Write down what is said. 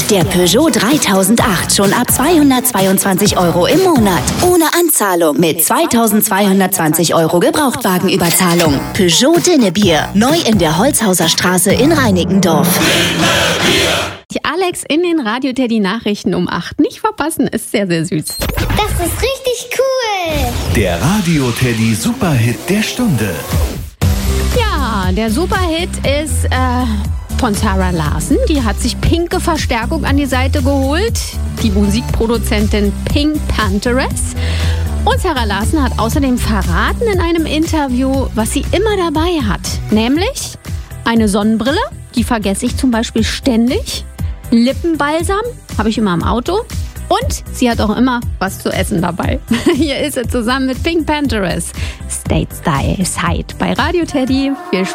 Der Peugeot 3008 schon ab 222 € im Monat. Ohne Anzahlung mit 2220 € Gebrauchtwagenüberzahlung. Peugeot Dinnebier. Neu in der Holzhauser Straße in Reinickendorf. Die Alex in den Radio Teddy Nachrichten um 8 nicht verpassen, ist sehr, sehr süß. Das ist richtig cool. Der Radio Teddy Superhit der Stunde. Ja, der Superhit ist von Sarah Larsen. Die hat sich pinke Verstärkung an die Seite geholt. Die Musikproduzentin Pink Pantheress. Und Sarah Larsen hat außerdem verraten in einem Interview, was sie immer dabei hat. Nämlich eine Sonnenbrille, die vergesse ich zum Beispiel ständig. Lippenbalsam habe ich immer im Auto. Und sie hat auch immer was zu essen dabei. Hier ist sie zusammen mit Pink Pantheress. Stateside bei Radio Teddy. Viel Spaß.